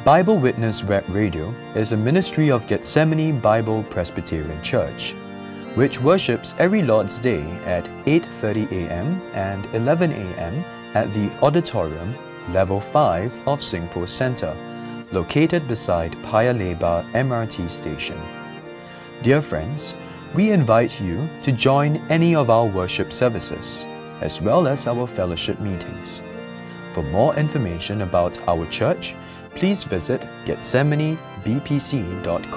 Bible Witness Web Radio is a ministry of Gethsemane Bible Presbyterian Church, which worships every Lord's Day at 8:30 a.m. and 11 a.m. at the Auditorium, Level 5 of Singpost Centre, located beside Paya Lebar MRT station. Dear friends, we invite you to join any of our worship services, as well as our fellowship meetings. For more information about our church, please visit gethsemanebpc.com.